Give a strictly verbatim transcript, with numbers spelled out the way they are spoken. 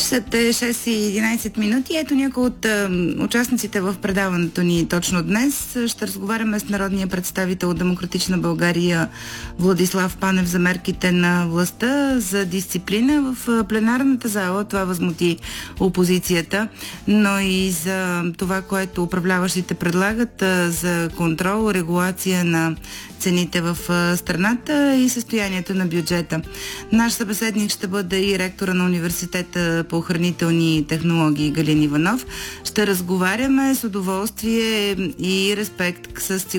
Часът е шест и единайсет минути. Ето някои от е, участниците в предаването ни точно днес. Ще разговаряме с народния представител от Демократична България Владислав Панев за мерките на властта за дисциплина в пленарната зала. Това възмути опозицията, но и за това, което управляващите предлагат е, за контрол, регулация на цените в страната и състоянието на бюджета. Наш събеседник ще бъде и ректора на Университета по хранителни технологии Галин Иванов. Ще разговаряме с удоволствие и респект с